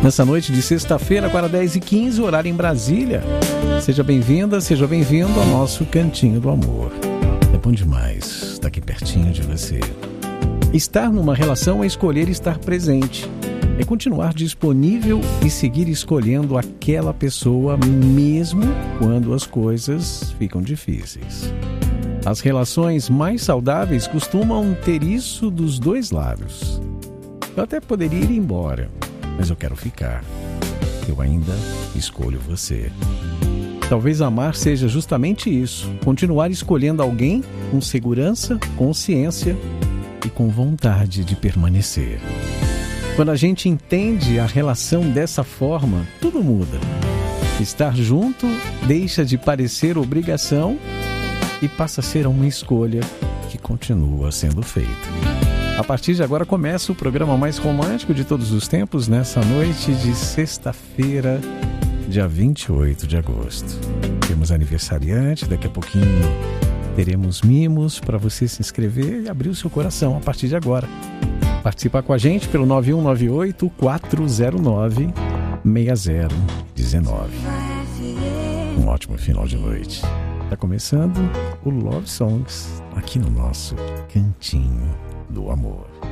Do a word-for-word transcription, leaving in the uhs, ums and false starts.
nessa noite de sexta-feira, agora dez e quinze, horário em Brasília. Seja bem-vinda, seja bem-vindo ao nosso Cantinho do Amor. É bom demais estar aqui pertinho de você. Estar numa relação é escolher estar presente. É continuar disponível e seguir escolhendo aquela pessoa mesmo quando as coisas ficam difíceis. As relações mais saudáveis costumam ter isso dos dois lados. Eu até poderia ir embora, mas eu quero ficar. Eu ainda escolho você. Talvez amar seja justamente isso. Continuar escolhendo alguém com segurança, consciência e com vontade de permanecer. Quando a gente entende a relação dessa forma, tudo muda. Estar junto deixa de parecer obrigação e passa a ser uma escolha que continua sendo feita. A partir de agora começa o programa mais romântico de todos os tempos, nessa noite de sexta-feira, dia vinte e oito de agosto. Temos aniversariante, daqui a pouquinho teremos mimos para você se inscrever e abrir o seu coração a partir de agora. Participa com a gente pelo nove um nove oito, quatro zero nove, seis zero um nove. Um ótimo final de noite. Está começando o Love Songs aqui no nosso Cantinho do Amor.